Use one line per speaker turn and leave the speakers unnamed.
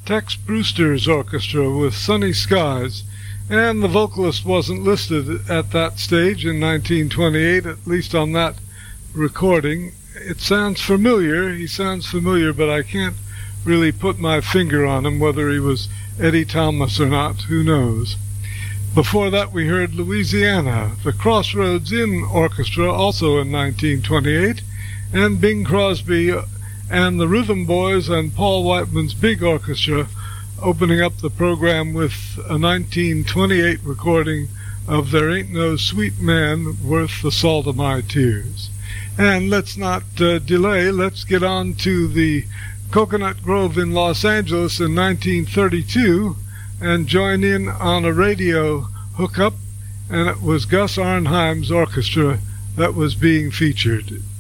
Tex Brewster's orchestra with Sunny Skies, and the vocalist wasn't listed at that stage in 1928, at least on that recording. It sounds familiar, he sounds familiar, but I can't really put my finger on him, whether he was Eddie Thomas or not, who knows. Before that we heard Louisiana, the Crossroads Inn Orchestra, also in 1928, and Bing Crosby and the Rhythm Boys and Paul Whiteman's Big Orchestra opening up the program with a 1928 recording of There Ain't No Sweet Man Worth the Salt of My Tears. And let's not delay, let's get on to the Coconut Grove in Los Angeles in 1932 and join in on a radio hookup, and it was Gus Arnheim's orchestra that was being featured.